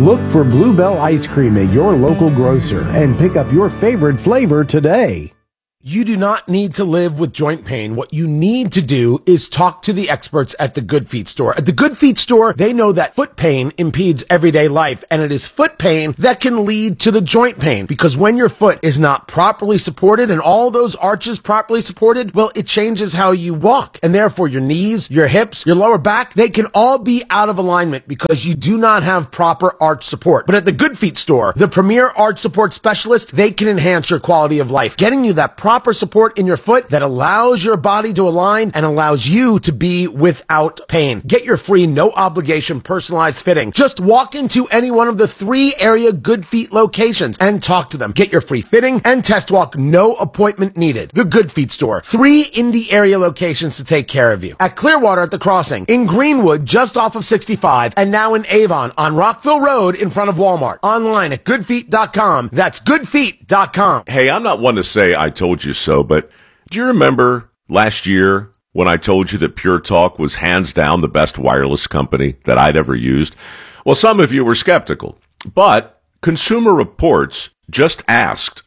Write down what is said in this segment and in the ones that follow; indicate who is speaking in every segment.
Speaker 1: Look for Bluebell Ice Cream at your local grocer and pick up your favorite flavor today.
Speaker 2: You do not need to live with joint pain. What you need to do is talk to the experts at the Good Feet store. At the Good Feet store, they know that foot pain impedes everyday life, and it is foot pain that can lead to the joint pain. Because when your foot is not properly supported and all those arches properly supported, well, it changes how you walk. And therefore, your knees, your hips, your lower back, they can all be out of alignment because you do not have proper arch support. But at the Good Feet store, the premier arch support specialists, they can enhance your quality of life, getting you that proper support in your foot that allows your body to align and allows you to be without pain. Get your free, no obligation, personalized fitting. Just walk into any one of the 3 area Good Feet locations and talk to them. Get your free fitting and test walk, no appointment needed. The Good Feet store. 3 Indy area locations to take care of you. At Clearwater at the Crossing, in Greenwood, just off of 65, and now in Avon on Rockville Road in front of Walmart. Online at goodfeet.com. That's goodfeet.com.
Speaker 3: Hey, I'm not one to say I told you so, but do you remember last year when I told you that Pure Talk was hands down the best wireless company that I'd ever used? Well, some of you were skeptical, but Consumer Reports just asked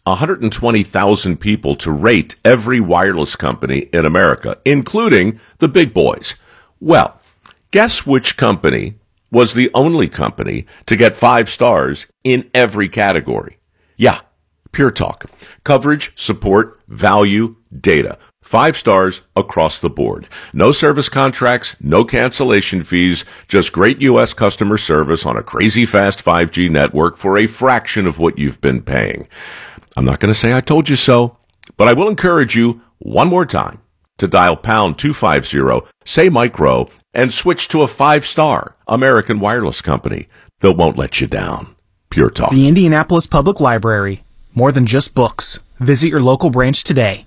Speaker 3: 120,000 people to rate every wireless company in America, including the big boys. Well, guess which company was the only company to get 5 stars in every category? Yeah, Pure Talk. Coverage, support, value, data. 5 stars across the board. No service contracts, no cancellation fees, just great U.S. customer service on a crazy fast 5G network for a fraction of what you've been paying. I'm not going to say I told you so, but I will encourage you one more time to dial pound 250, say micro, and switch to a 5-star American wireless company that won't let you down. Pure Talk.
Speaker 4: The Indianapolis Public Library. More than just books. Visit your local branch today.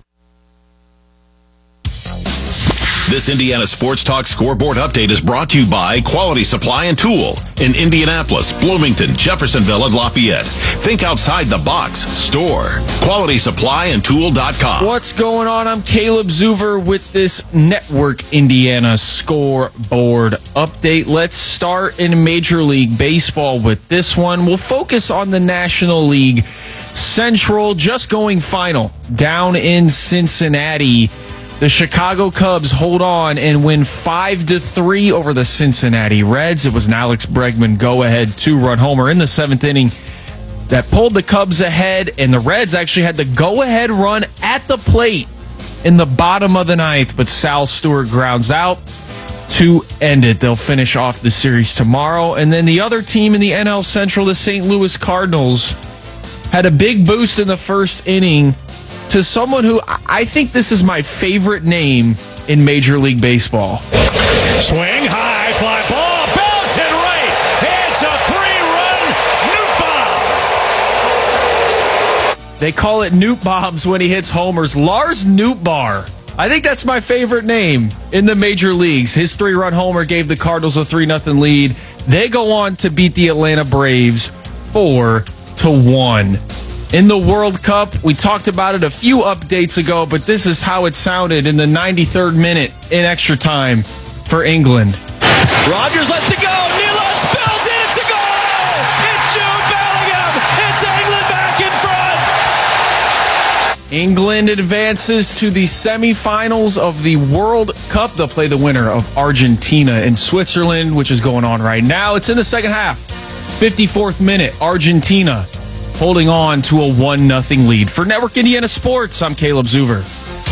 Speaker 5: This Indiana Sports Talk scoreboard update is brought to you by Quality Supply and Tool in Indianapolis, Bloomington, Jeffersonville, and Lafayette. Think outside the box. Store. QualitySupplyandTool.com.
Speaker 6: What's going on? I'm Caleb Zuver with this Network Indiana scoreboard update. Let's start in Major League Baseball with this one. We'll focus on the National League Central, just going final down in Cincinnati. The Chicago Cubs hold on and win 5-3 over the Cincinnati Reds. It was an Alex Bregman go-ahead 2-run homer in the 7th inning that pulled the Cubs ahead, and the Reds actually had the go-ahead run at the plate in the bottom of the 9th, but Sal Stewart grounds out to end it. They'll finish off the series tomorrow. And then the other team in the NL Central, the St. Louis Cardinals, had a big boost in the first inning to someone who I think this is my favorite name in Major League Baseball.
Speaker 7: Swing, high, fly ball, belted right. It's a 3-run Newt bomb.
Speaker 6: They call it Newt bombs when he hits homers. Lars Nootbaar. I think that's my favorite name in the major leagues. His 3-run homer gave the Cardinals a 3-0 lead. They go on to beat the Atlanta Braves 4-1. In the World Cup, we talked about it a few updates ago, but this is how it sounded in the 93rd minute in extra time for England.
Speaker 7: Rogers lets it go. Nealon spills it. It's a goal. It's Jude Bellingham. It's England back in front.
Speaker 6: England advances to the semifinals of the World Cup. They'll play the winner of Argentina and Switzerland, which is going on right now. It's in the second half. 54th minute, Argentina holding on to a 1-0 lead. For Network Indiana Sports, I'm Caleb Zuver.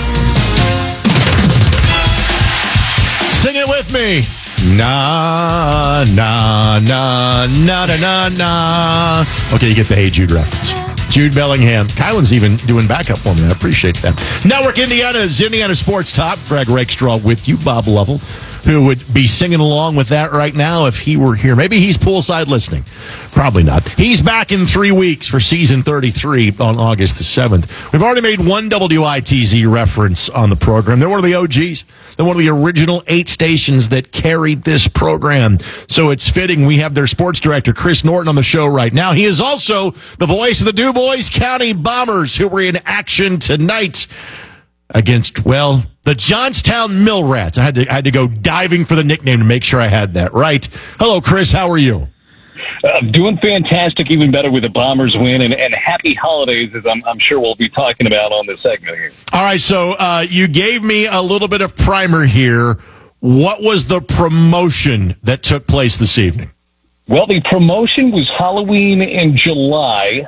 Speaker 8: Sing it with me. Na, na, na, na, na, na, na. Okay, you get the Hey Jude reference. Jude Bellingham. Kylan's even doing backup for me. I appreciate that. Network Indiana's Indiana Sports Top. Greg Rakestraw with you. Bob Lovell, who would be singing along with that right now if he were here. Maybe he's poolside listening. Probably not. He's back in 3 weeks for season 33 on August the 7th. We've already made one WITZ reference on the program. They're one of the OGs. They're one of the original 8 stations that carried this program. So it's fitting we have their sports director, Chris Norton, on the show right now. He is also the voice of the DuBois County Bombers, who were in action tonight against, well, the Johnstown Mill Rats. I had to go diving for the nickname to make sure I had that right. Hello, Chris. How are you?
Speaker 9: Doing fantastic, even better with the Bombers win, and happy holidays, as I'm sure we'll be talking about on this segment here.
Speaker 8: All right, so you gave me a little bit of primer here. What was the promotion that took place this evening?
Speaker 9: Well, the promotion was Halloween in July.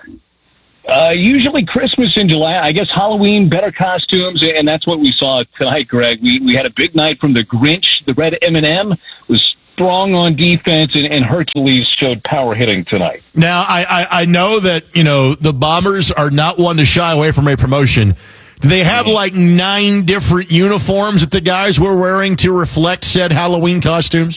Speaker 9: Usually Christmas in July. I guess Halloween, better costumes, and that's what we saw tonight, Greg. We had a big night from the Grinch. The Red M&M was strong on defense, and Hercules showed power hitting tonight.
Speaker 8: Now, I know that, the Bombers are not one to shy away from a promotion. Do they have like 9 different uniforms that the guys were wearing to reflect said Halloween costumes?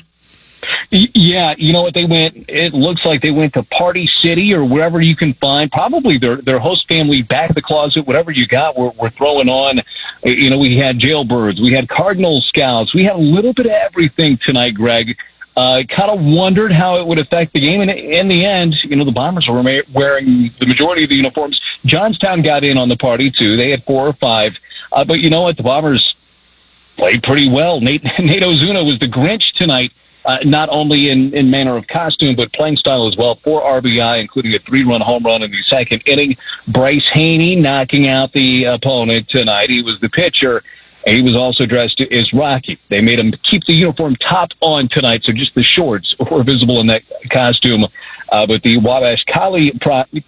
Speaker 9: Yeah, you know what, it looks like they went to Party City or wherever you can find, probably their host family, back of the closet, whatever you got, we're throwing on. We had Jailbirds, we had Cardinal Scouts, we had a little bit of everything tonight, Greg. Kind of wondered how it would affect the game, and in the end, the Bombers were wearing the majority of the uniforms. Johnstown got in on the party, too. They had 4 or 5. But you know what, the Bombers played pretty well. Nate Ozuna was the Grinch tonight. Not only in manner of costume, but playing style as well. 4 RBI, including a 3-run home run in the second inning. Bryce Haney knocking out the opponent tonight. He was the pitcher, and he was also dressed as Rocky. They made him keep the uniform top on tonight, so just the shorts were visible in that costume. But the Wabash College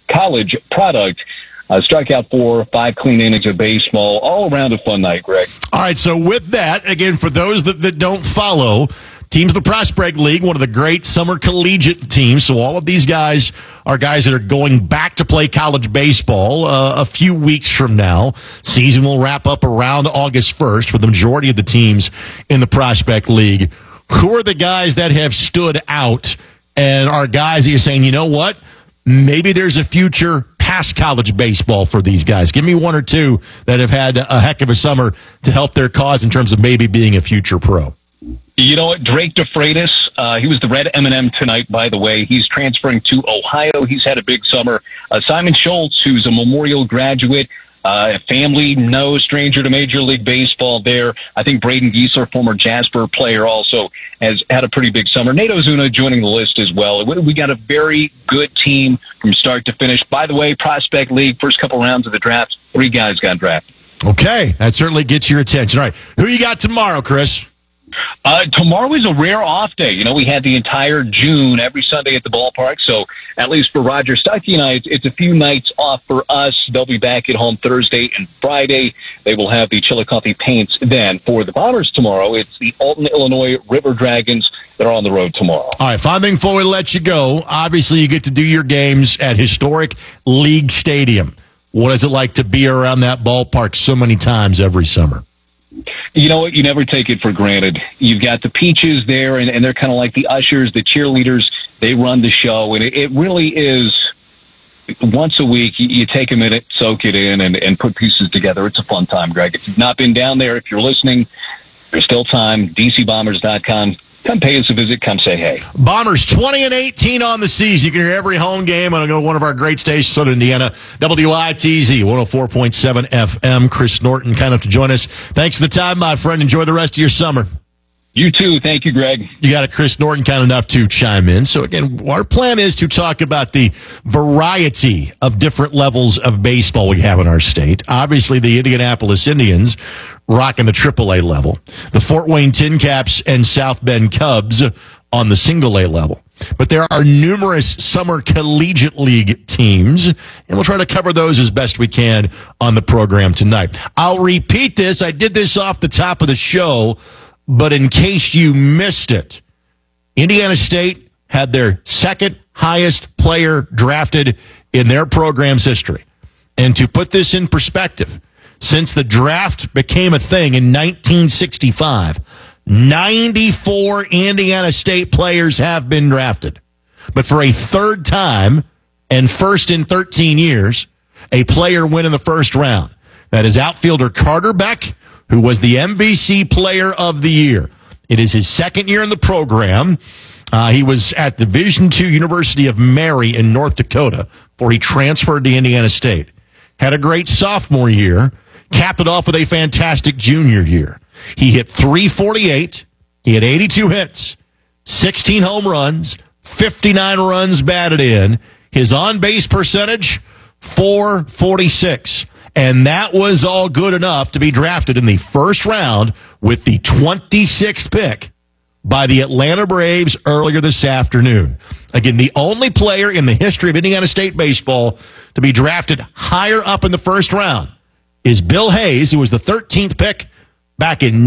Speaker 9: product struck out 4, 5 clean innings of baseball. All around a fun night, Greg.
Speaker 8: All right, so with that, again, for those that don't follow, Teams of the Prospect League, one of the great summer collegiate teams. So all of these guys are guys that are going back to play college baseball a few weeks from now. Season will wrap up around August 1st for the majority of the teams in the Prospect League. Who are the guys that have stood out and are guys that you're saying, you know what, maybe there's a future past college baseball for these guys? Give me 1 or 2 that have had a heck of a summer to help their cause in terms of maybe being a future pro.
Speaker 9: You know what? Drake DeFreitas, he was the Red M&M tonight, by the way. He's transferring to Ohio. He's had a big summer. Simon Schultz, who's a Memorial graduate, family, no stranger to Major League Baseball there. I think Braden Giesler, former Jasper player, also has had a pretty big summer. Nate Ozuna joining the list as well. We got a very good team from start to finish. By the way, Prospect League, first couple rounds of the draft, 3 guys got drafted.
Speaker 8: Okay, that certainly gets your attention. All right, who you got tomorrow, Chris?
Speaker 9: Tomorrow is a rare off day. We had the entire June every Sunday at the ballpark, so at least for Roger Stuckey and I, it's a few nights off for us. They'll be back at home Thursday and Friday. They will have the Chillicothe Paints then. For the Bombers tomorrow, it's the Alton, Illinois River Dragons that are on the road tomorrow.
Speaker 8: All right, final thing before we let you go, obviously you get to do your games at historic League Stadium. What is it like to be around that ballpark so many times every summer?
Speaker 9: You know what? You never take it for granted. You've got the Peaches there, and they're kind of like the ushers, the cheerleaders. They run the show, and it really is once a week. You take a minute, soak it in, and put pieces together. It's a fun time, Greg. If you've not been down there, if you're listening, there's still time. DCBombers.com. Come pay us a visit. Come say hey.
Speaker 8: Bombers 20-18 on the season. You can hear every home game on one of our great stations, Southern Indiana, WITZ 104.7 FM. Chris Norton kind enough to join us. Thanks for the time, my friend. Enjoy the rest of your summer.
Speaker 9: You too. Thank you, Greg.
Speaker 8: You got it, Chris Norton, kind enough to chime in. So again, our plan is to talk about the variety of different levels of baseball we have in our state. Obviously, the Indianapolis Indians rocking the AAA level. The Fort Wayne Tin Caps and South Bend Cubs on the single A level. But there are numerous summer collegiate league teams, and we'll try to cover those as best we can on the program tonight. I'll repeat this. I did this off the top of the show, but in case you missed it, Indiana State had their second highest player drafted in their program's history. And to put this in perspective, since the draft became a thing in 1965, 94 Indiana State players have been drafted. But for a third time, and first in 13 years, a player went in the first round. That is outfielder Carter Beck, who was the MVC Player of the Year. It is his second year in the program. He was at Division II University of Mary in North Dakota, before he transferred to Indiana State. Had a great sophomore year, capped it off with a fantastic junior year. He hit .348. He had 82 hits, 16 home runs, 59 runs batted in. His on-base percentage, .446. And that was all good enough to be drafted in the first round with the 26th pick by the Atlanta Braves earlier this afternoon. Again, the only player in the history of Indiana State baseball to be drafted higher up in the first round is Bill Hayes, who was the 13th pick back in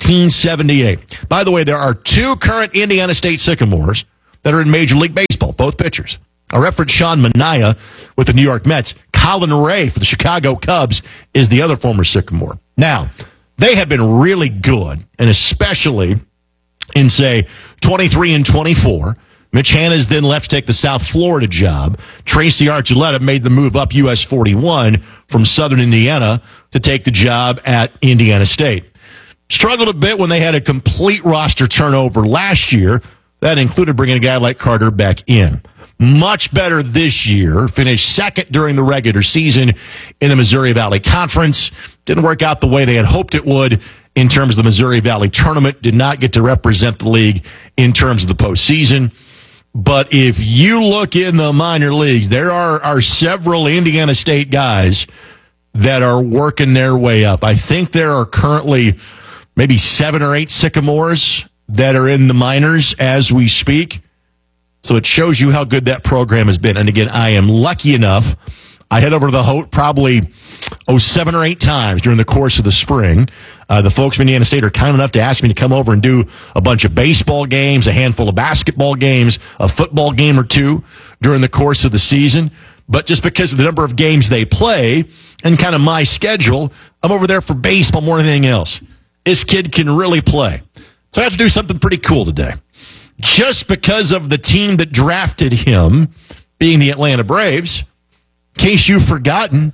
Speaker 8: 1978. By the way, there are two current Indiana State Sycamores that are in Major League Baseball, both pitchers. I referenced Sean Manaea with the New York Mets. Colin Ray for the Chicago Cubs is the other former Sycamore. Now, they have been really good, and especially in, say, 23 and 24. Mitch Hanna's then left to take the South Florida job. Tracy Archuleta made the move up US 41 from Southern Indiana to take the job at Indiana State. Struggled a bit when they had a complete roster turnover last year. That included bringing a guy like Carter back in. Much better this year. Finished second during the regular season in the Missouri Valley Conference. Didn't work out the way they had hoped it would in terms of the Missouri Valley Tournament. Did not get to represent the league in terms of the postseason. But if you look in the minor leagues, there are several Indiana State guys that are working their way up. I think there are currently maybe 7 or 8 Sycamores that are in the minors as we speak. So it shows you how good that program has been. And again, I am lucky enough. I head over to the Hote probably 7 or 8 times during the course of the spring. The folks from Indiana State are kind enough to ask me to come over and do a bunch of baseball games, a handful of basketball games, a football game or two during the course of the season. But just because of the number of games they play and kind of my schedule, I'm over there for baseball more than anything else. This kid can really play. So I have to do something pretty cool today. Just because of the team that drafted him being the Atlanta Braves, in case you've forgotten,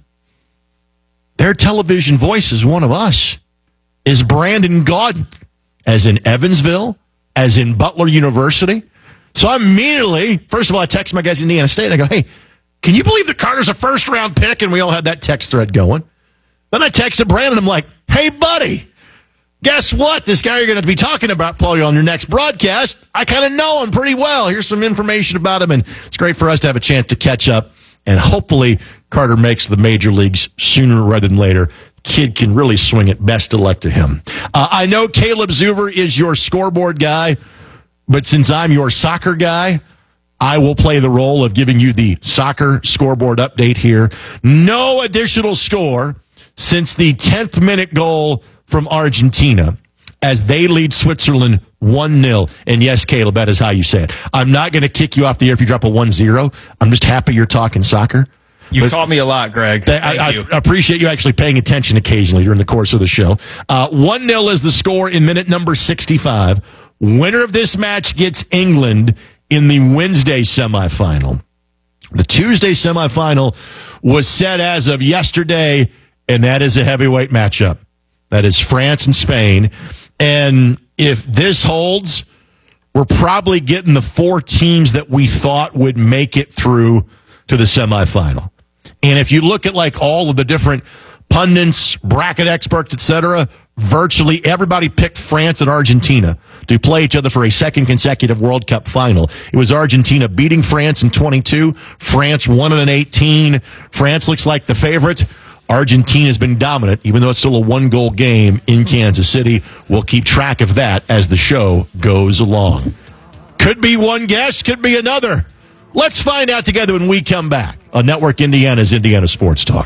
Speaker 8: their television voice is one of us, is Brandon Gaudin, as in Evansville, as in Butler University. So I immediately, first of all, I text my guys in Indiana State, and I go, hey, can you believe that Carter's a first-round pick? And we all had that text thread going. Then I texted Brandon, I'm like, hey, buddy, guess what? This guy you're going to be talking about, Paul, on your next broadcast, I kind of know him pretty well. Here's some information about him, and it's great for us to have a chance to catch up. And hopefully Carter makes the major leagues sooner rather than later. Kid can really swing it. Best of luck to him. I know Caleb Zuver is your scoreboard guy, but since I'm your soccer guy, I will play the role of giving you the soccer scoreboard update here. No additional score since the 10th minute goal from Argentina as they lead Switzerland 1-0. And yes, Caleb, that is how you say it. I'm not going to kick you off the air if you drop a 1-0. I'm just happy you're talking soccer.
Speaker 6: You've taught me a lot, Greg.
Speaker 8: I appreciate you actually paying attention occasionally during the course of the show. 1-0 is the score in minute number 65. Winner of this match gets England in the Wednesday semifinal. The Tuesday semifinal was set as of yesterday, and that is a heavyweight matchup. That is France and Spain. And if this holds, we're probably getting the 4 teams that we thought would make it through to the semifinal. And if you look at like all of the different pundits, bracket experts, etc., virtually everybody picked France and Argentina to play each other for a second consecutive World Cup final. It was Argentina beating France in 22. France won it in 18. France looks like the favorite. Argentina has been dominant, even though it's still a 1-goal game in Kansas City. We'll keep track of that as the show goes along. Could be one guest, could be another. Let's find out together when we come back on Network Indiana's Indiana Sports Talk.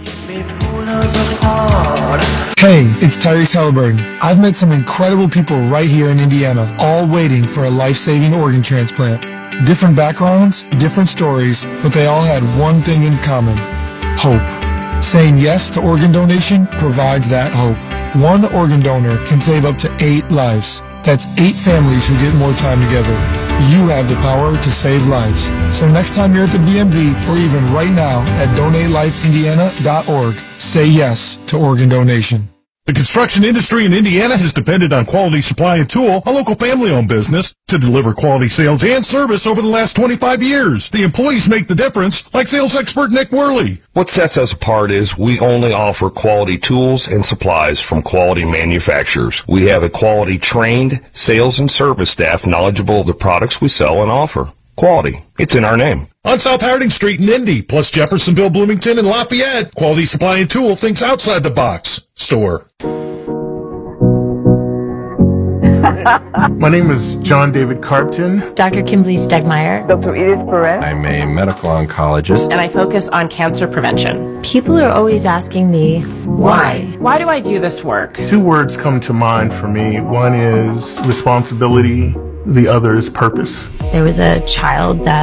Speaker 10: Hey, it's Tyrese Halliburton. I've met some incredible people right here in Indiana, all waiting for a life-saving organ transplant. Different backgrounds, different stories, but they all had one thing in common: hope. Saying yes to organ donation provides that hope. One organ donor can save up to 8 lives. That's 8 families who get more time together. You have the power to save lives. So next time you're at the DMV, or even right now at DonateLifeIndiana.org, say yes to organ donation.
Speaker 11: The construction industry in Indiana has depended on Quality Supply and Tool, a local family-owned business, to deliver quality sales and service over the last 25 years. The employees make the difference, like sales expert Nick Worley.
Speaker 12: What sets us apart is we only offer quality tools and supplies from quality manufacturers. We have a quality trained sales and service staff knowledgeable of the products we sell and offer. Quality. It's in our name.
Speaker 11: On South Harding Street in Indy, plus Jeffersonville, Bloomington, and Lafayette, Quality Supply and Tool thinks outside the box. Store.
Speaker 13: My name is John David Carpton.
Speaker 14: Dr. Kimberly Stegmeyer.
Speaker 15: Dr. Edith Perez.
Speaker 16: I'm a medical oncologist.
Speaker 17: And I focus on cancer prevention.
Speaker 14: People are always asking me, why?
Speaker 17: Why do I do this work?
Speaker 13: 2 words come to mind for me. One is responsibility. The other is purpose.
Speaker 14: There was a child that